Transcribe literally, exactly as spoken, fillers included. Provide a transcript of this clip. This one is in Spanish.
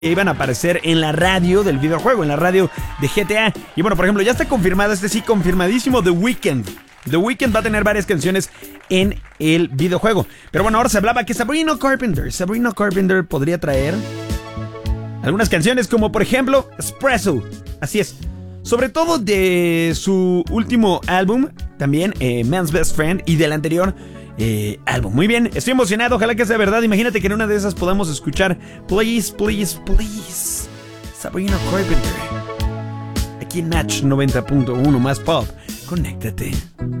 iban a aparecer en la radio del videojuego, en la radio de G T A. Y bueno, por ejemplo, ya está confirmado, este sí, confirmadísimo, The Weeknd. The Weeknd va a tener varias canciones en el videojuego. Pero bueno, ahora se hablaba que Sabrina Carpenter, Sabrina Carpenter podría traer algunas canciones como, por ejemplo, Espresso. Así es. Sobre todo de su último álbum, también eh, Man's Best Friend, y del anterior eh, álbum. Muy bien, estoy emocionado, ojalá que sea verdad. Imagínate que en una de esas podamos escuchar Please, Please, Please, Sabrina Carpenter. Aquí en Match noventa punto uno más pop. Conéctate.